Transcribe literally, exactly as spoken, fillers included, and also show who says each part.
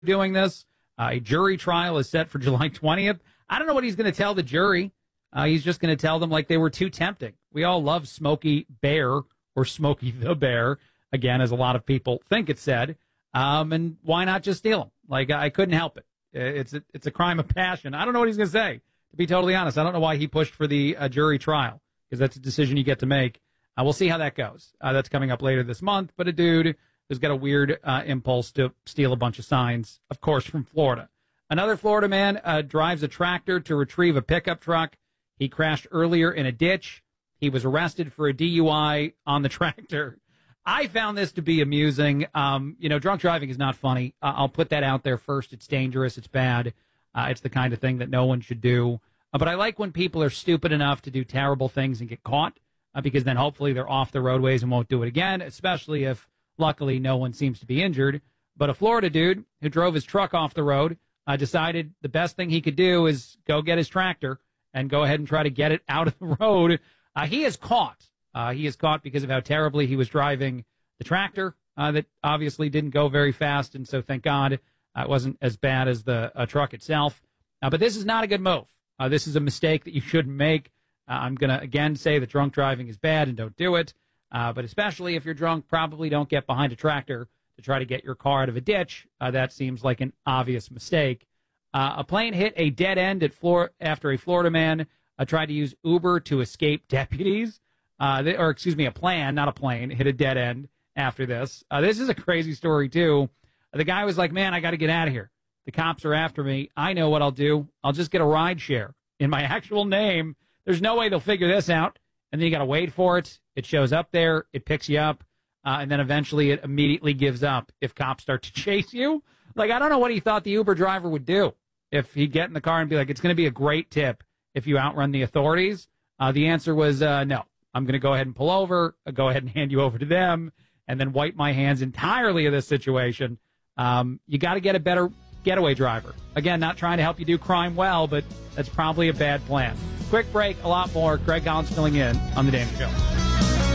Speaker 1: doing this. Uh, a jury trial is set for July twentieth. I don't know what he's going to tell the jury. Uh, he's just going to tell them like they were too tempting. We all love Smokey Bear or Smokey the Bear, again, as a lot of people think it's said. Um, and why not just steal them? Like, I couldn't help it. It's a, it's a crime of passion. I don't know what he's going to say, to be totally honest. I don't know why he pushed for the uh, jury trial, because that's a decision you get to make. Uh, we'll see how that goes. Uh, that's coming up later this month. But a dude who's got a weird uh, impulse to steal a bunch of signs, of course, from Florida. Another Florida man uh, drives a tractor to retrieve a pickup truck. He crashed earlier in a ditch. He was arrested for a D U I on the tractor. I found this to be amusing. Um, you know, drunk driving is not funny. Uh, I'll put that out there first. It's dangerous. It's bad. Uh, it's the kind of thing that no one should do. Uh, but I like when people are stupid enough to do terrible things and get caught, uh, because then hopefully they're off the roadways and won't do it again, especially if, luckily, no one seems to be injured. But a Florida dude who drove his truck off the road uh, decided the best thing he could do is go get his tractor and go ahead and try to get it out of the road. Uh, he is caught. Uh, he is caught because of how terribly he was driving the tractor uh, that obviously didn't go very fast. And so thank God uh, it wasn't as bad as the uh, truck itself. Uh, but this is not a good move. Uh, this is a mistake that you shouldn't make. Uh, I'm going to, again, say that drunk driving is bad and don't do it. Uh, but especially if you're drunk, probably don't get behind a tractor to try to get your car out of a ditch. Uh, that seems like an obvious mistake. Uh, a plane hit a dead end at Flor- after a Florida man uh, tried to use Uber to escape deputies. Uh, they, or, excuse me, a plan, not a plane, hit a dead end after this. Uh, this is a crazy story, too. The guy was like, man, I got to get out of here. The cops are after me. I know what I'll do. I'll just get a ride share in my actual name. There's no way they'll figure this out. And then you got to wait for it. It shows up there. It picks you up. Uh, and then eventually it immediately gives up if cops start to chase you. Like, I don't know what he thought the Uber driver would do. If he'd get in the car and be like, it's going to be a great tip if you outrun the authorities. Uh, the answer was uh, no. I'm going to go ahead and pull over, uh, go ahead and hand you over to them, and then wipe my hands entirely of this situation. Um, you got to get a better getaway driver. Again, not trying to help you do crime well, but that's probably a bad plan. Quick break, a lot more. Greg Collins filling in on The Dana Show.